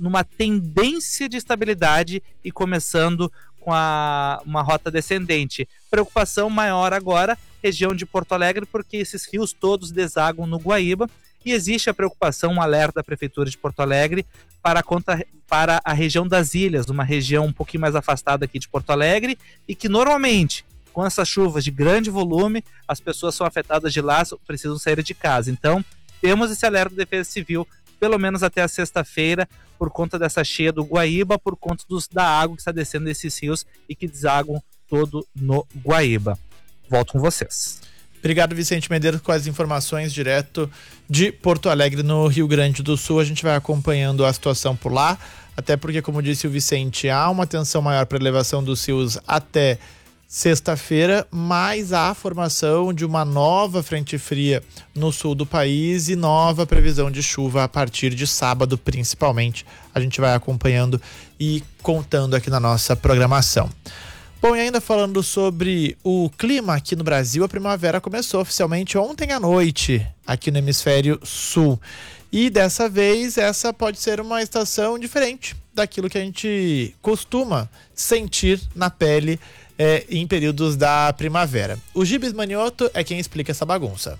numa tendência de estabilidade e começando com uma rota descendente. Preocupação maior agora, região de Porto Alegre, porque esses rios todos desagam no Guaíba, e existe a preocupação, um alerta da Prefeitura de Porto Alegre para a região das ilhas, uma região um pouquinho mais afastada aqui de Porto Alegre, e que normalmente, com essas chuvas de grande volume, as pessoas são afetadas de lá, precisam sair de casa. Então, temos esse alerta da Defesa Civil, pelo menos até a sexta-feira, por conta dessa cheia do Guaíba, por conta da água que está descendo desses rios e que desagam todo no Guaíba. Volto com vocês. Obrigado, Vicente Medeiros, com as informações direto de Porto Alegre, no Rio Grande do Sul. A gente vai acompanhando a situação por lá, até porque, como disse o Vicente, há uma atenção maior para a elevação dos rios até sexta-feira, mas há a formação de uma nova frente fria no sul do país e nova previsão de chuva a partir de sábado, principalmente. A gente vai acompanhando e contando aqui na nossa programação. Bom, e ainda falando sobre o clima aqui no Brasil, a primavera começou oficialmente ontem à noite aqui no hemisfério sul. E dessa vez essa pode ser uma estação diferente daquilo que a gente costuma sentir na pele em períodos da primavera. O Gibes Manioto é quem explica essa bagunça.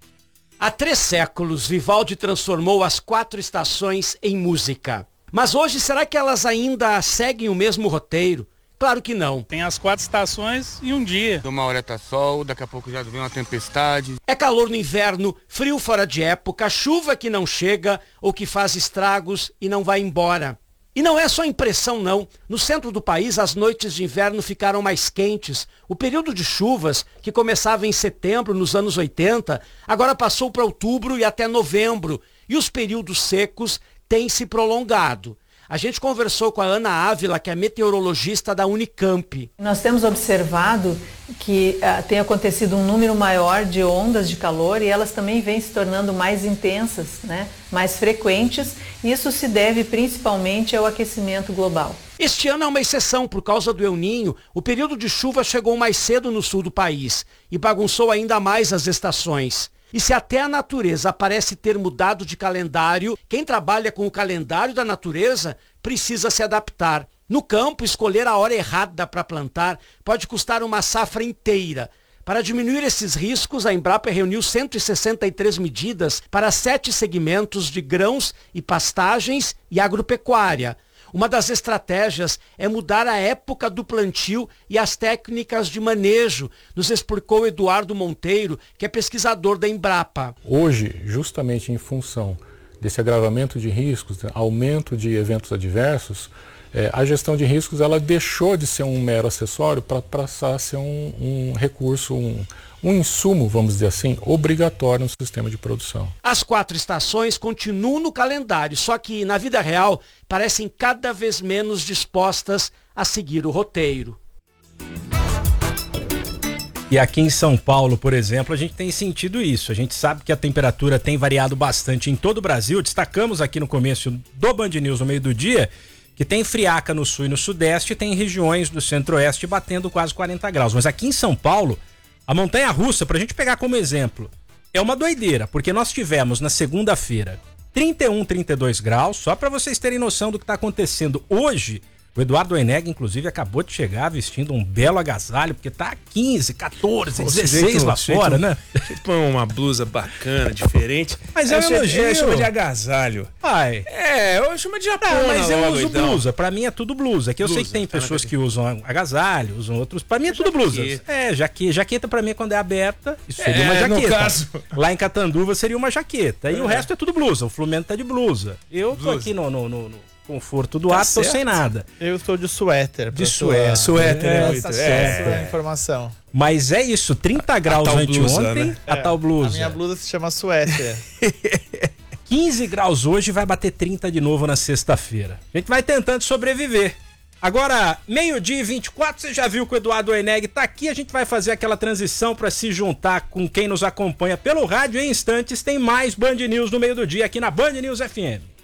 Há 3 séculos, Vivaldi transformou as 4 estações em música. Mas hoje, será que elas ainda seguem o mesmo roteiro? Claro que não. Tem as 4 estações e um dia. Uma hora tá sol, daqui a pouco já vem uma tempestade. É calor no inverno, frio fora de época, chuva que não chega ou que faz estragos e não vai embora. E não é só impressão não. No centro do país, as noites de inverno ficaram mais quentes. O período de chuvas, que começava em setembro, nos anos 80, agora passou para outubro e até novembro. E os períodos secos têm se prolongado. A gente conversou com a Ana Ávila, que é meteorologista da Unicamp. Nós temos observado que tem acontecido um número maior de ondas de calor e elas também vêm se tornando mais intensas, né? Mais frequentes. Isso se deve principalmente ao aquecimento global. Este ano é uma exceção por causa do El Niño. O período de chuva chegou mais cedo no sul do país e bagunçou ainda mais as estações. E se até a natureza parece ter mudado de calendário, quem trabalha com o calendário da natureza precisa se adaptar. No campo, escolher a hora errada para plantar pode custar uma safra inteira. Para diminuir esses riscos, a Embrapa reuniu 163 medidas para 7 segmentos de grãos e pastagens e agropecuária. Uma das estratégias é mudar a época do plantio e as técnicas de manejo, nos explicou Eduardo Monteiro, que é pesquisador da Embrapa. Hoje, justamente em função desse agravamento de riscos, aumento de eventos adversos, a gestão de riscos ela deixou de ser um mero acessório para passar a ser um recurso, um insumo, vamos dizer assim, obrigatório no sistema de produção. As 4 estações continuam no calendário, só que na vida real parecem cada vez menos dispostas a seguir o roteiro. E aqui em São Paulo, por exemplo, a gente tem sentido isso. A gente sabe que a temperatura tem variado bastante em todo o Brasil. Destacamos aqui no começo do Band News no meio do dia que tem friaca no sul e no sudeste, tem regiões do centro-oeste batendo quase 40 graus. Mas aqui em São Paulo, a montanha-russa, pra gente pegar como exemplo, é uma doideira, porque nós tivemos na segunda-feira 31, 32 graus, só pra vocês terem noção do que tá acontecendo hoje. O Eduardo Oeneg, inclusive, acabou de chegar vestindo um belo agasalho, porque tá 15, 14, 16 lá fora, né? Põe uma blusa bacana, diferente. Mas é um elogio. Chama de agasalho. Ai. Eu chamo de japona. Mas eu uso então. Blusa. Pra mim é tudo blusa. Que eu sei que tem pessoas que usam agasalho, usam outros. Pra mim é tudo blusa. Jaqueta pra mim é quando é aberta. Isso seria uma jaqueta. No caso. Lá em Catanduva seria uma jaqueta. E o resto é tudo blusa. O Fluminense tá de blusa. Eu tô aqui no conforto do ato, tô sem nada. Eu estou de suéter. De suéter. Essa informação. Mas é isso, 30 graus anteontem, né? A tal blusa. A minha blusa se chama suéter. 15 graus hoje, vai bater 30 de novo na sexta-feira. A gente vai tentando sobreviver. Agora, 12h24, você já viu que o Eduardo Oeneg tá aqui, a gente vai fazer aquela transição para se juntar com quem nos acompanha pelo rádio. Em instantes tem mais Band News no meio do dia aqui na Band News FM.